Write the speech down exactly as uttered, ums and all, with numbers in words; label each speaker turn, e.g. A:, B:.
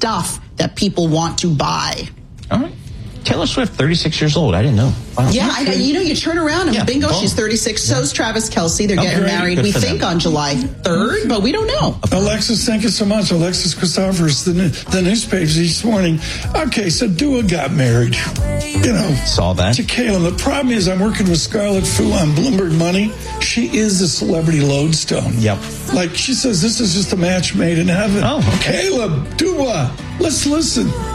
A: stuff that people want to buy.
B: All right. Taylor Swift, thirty-six years old. I didn't know. Wow.
A: Yeah, I, you know, you turn around and
B: yeah.
A: bingo,
B: oh.
A: she's thirty-six. Yeah. So's Travis Kelce. They're
B: oh,
A: getting
B: great.
A: married,
B: Good
A: we
B: think,
A: them. on July third, but we don't know.
C: Alexis, thank you so much. Alexis Christophers, the, the newspapers this morning. Okay, so Dua got married. You know.
B: Saw that.
C: To Caleb. The problem is I'm working with Scarlett Fu on Bloomberg Money. She is the celebrity lodestone.
B: Yep.
C: Like, she says this is just a match made in heaven.
B: Oh, okay.
C: Caleb, Dua, let's listen.